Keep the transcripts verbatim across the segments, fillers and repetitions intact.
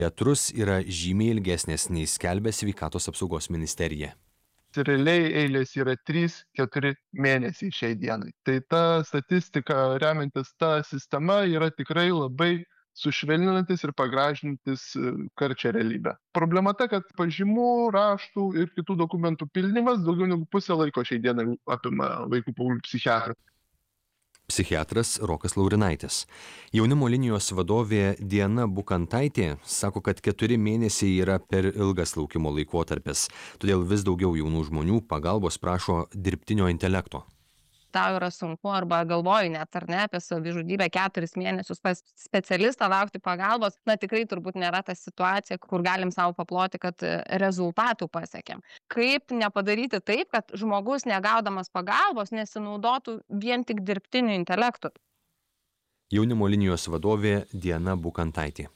Psichiatrus yra žymiai ilgesnės nei skelbia Sveikatos apsaugos ministerija. Realiai eilės yra trys keturi mėnesiai šiai dienai. Tai ta statistika, remiantis ta sistema, yra tikrai labai sušvelninantis ir pagražinantis karčią realybę. Problema ta, kad pažymų, raštų ir kitų dokumentų pildymas daugiau negu pusę laiko šiai dienai apima vaikų paauglių psichiatrą. Psichiatras Rokas Laurinaitis. Jaunimo linijos vadovė Diana Bukantaitė sako, kad keturi mėnesiai yra per ilgas laukimo laikotarpis, todėl vis daugiau jaunų žmonių pagalbos prašo dirbtinio intelekto. Tau yra sunku arba galvoji net ar ne apie savižudybę keturis mėnesius pas specialistą laukti pagalbos, na tikrai turbūt nėra ta situacija, kur galim savo paploti, kad rezultatų pasiekėm. Kaip nepadaryti taip, kad žmogus negaudamas pagalbos nesinaudotų vien tik dirbtiniu intelektu? Jaunimo linijos vadovė Diana Bukantaitė.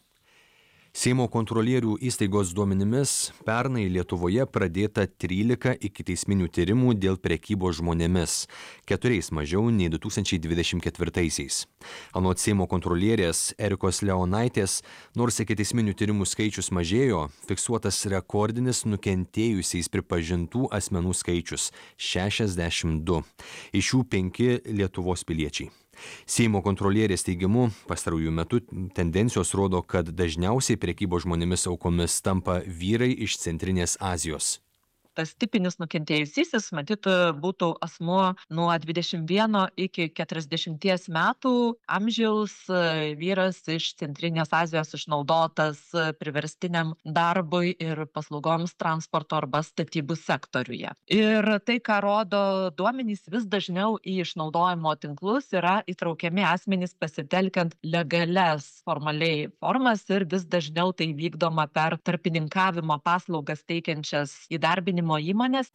Seimo kontrolierių įstaigos duomenimis pernai Lietuvoje pradėta trylika ikiteisminių tyrimų dėl prekybos žmonėmis, keturiais mažiau nei du tūkstančiai dvidešimt ketvirtaisiais. Anot Seimo kontrolierės Erikos Leonaitės, nors ikiteisminių tyrimų skaičius mažėjo, fiksuotas rekordinis nukentėjusiais pripažintų asmenų skaičius - šešiasdešimt du, iš jų penki Lietuvos piliečiai. Seimo kontrolierės teigimu, pastarųjų metų tendencijos rodo, kad dažniausiai prekybos žmonėmis aukomis tampa vyrai iš Centrinės Azijos. Tas tipinis nukentėjusysis, matyt, būtų asmuo nuo dvidešimt vieno iki keturiasdešimties metų amžiaus, vyras iš Centrinės Azijos išnaudotas priverstiniam darbui ir paslaugoms transporto arba statybų sektoriuje. Ir tai, ką rodo duomenys, vis dažniau į išnaudojimo tinklus yra įtraukiami asmenys pasitelkiant legalias formaliai formas ir vis dažniau tai vykdoma per tarpininkavimo paslaugas teikiančias įdarbinimo įmonės.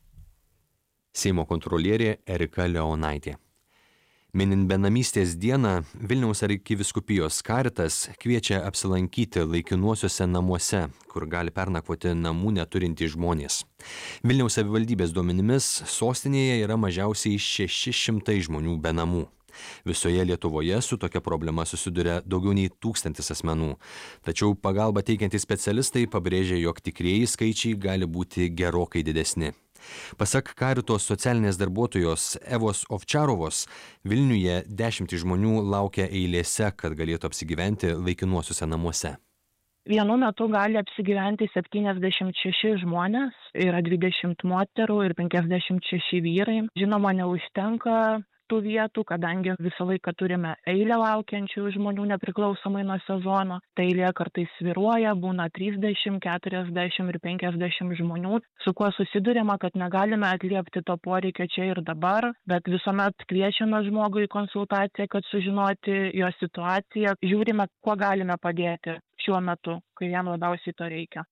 Seimo kontrolierė Erika Leonaitė. Minint benamystės dieną, Vilniaus arkivyskupijos Caritas kviečia apsilankyti laikinuosiuose namuose, kur gali pernakvoti namų neturintys žmonės. Vilniaus savivaldybės duomenimis sostinėje yra mažiausiai šeši šimtai žmonių be namų. Visoje Lietuvoje su tokia problema susiduria daugiau nei tūkstantis asmenų. Tačiau pagalbą teikiantys specialistai pabrėžia, jog tikrieji skaičiai gali būti gerokai didesni. Pasak Caritos socialinės darbuotojos Evos Ovčarovos, Vilniuje dešimtys žmonių laukia eilėse, kad galėtų apsigyventi laikinuosiuose namuose. Vienu metu gali apsigyventi septyniasdešimt šeši žmonės, yra dvidešimt moterų ir penkiasdešimt šeši vyrai. Žinoma, neužtenka tų vietų, kadangi visą laiką turime eilę laukiančių žmonių nepriklausomai nuo sezono. Ta eilė kartais svyruoja, būna trisdešimt, keturiasdešimt ir penkiasdešimt žmonių, su kuo susidurima, kad negalime atliepti to poreikio čia ir dabar, bet visuomet kviečiame žmogų į konsultaciją, kad sužinoti jo situaciją, žiūrime, kuo galime padėti šiuo metu, kai jam labiausiai to reikia.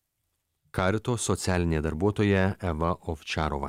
Carito socialinė darbuotoja Eva Ovčarova.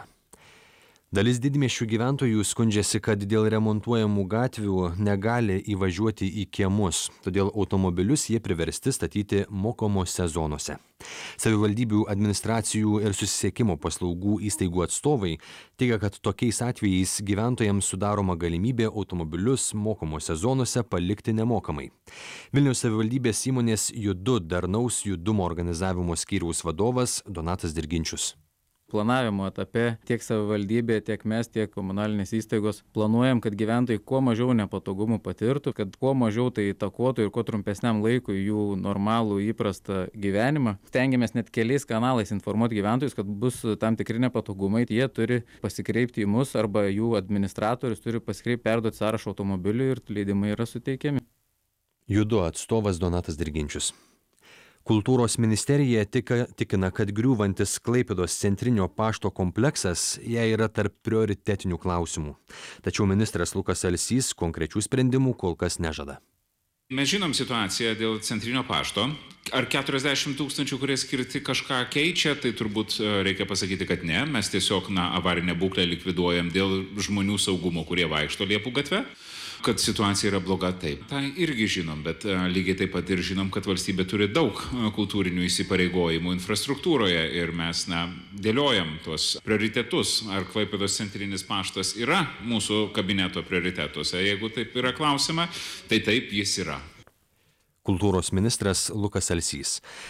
Dalis didmiesčių gyventojų skundžiasi, kad dėl remontuojamų gatvių negali įvažiuoti į kiemus, todėl automobilius jie priversti statyti mokomose zonose. Savivaldybių administracijų ir susisiekimo paslaugų įstaigų atstovai teigia, kad tokiais atvejais gyventojams sudaroma galimybė automobilius mokomose zonose palikti nemokamai. Vilniaus savivaldybės įmonės Judu darnaus judumo organizavimo skyriaus vadovas Donatas Dirginčius. Planavimo etape tiek savivaldybė, tiek mes, tiek komunalinės įstaigos planuojam, kad gyventojai kuo mažiau nepatogumų patirtų, kad kuo mažiau tai įtakotų ir kuo trumpesniam laikui jų normalų įprastą gyvenimą. Stengiamės net keliais kanalais informuoti gyventojus, kad bus tam tikri nepatogumai. Jie turi pasikreipti į mus arba jų administratorius turi pasikreipti, perduoti sąrašą automobilių ir leidimai yra suteikiami. Judu atstovas Donatas Dirginčius. Kultūros ministerija tika, tikina, kad griūvantis Klaipėdos centrinio pašto kompleksas jai yra tarp prioritetinių klausimų. Tačiau ministras Lukas Alsys konkrečių sprendimų kol kas nežada. Mes žinom situaciją dėl centrinio pašto. Ar keturiasdešimt tūkstančių, kurie skirti kažką keičia, tai turbūt reikia pasakyti, kad ne. Mes tiesiog na, avarinę būklę likviduojam dėl žmonių saugumo, kurie vaikšto Liepų gatve. Kad situacija yra bloga, taip. Tai irgi žinom, bet lygiai taip pat ir žinom, kad valstybė turi daug kultūrinių įsipareigojimų infrastruktūroje ir mes na, dėliojam tuos prioritetus. Ar Klaipėdos centrinis paštas yra mūsų kabineto prioritetuose? Jeigu taip yra klausima, tai taip jis yra. Kultūros ministras Lukas Alsys.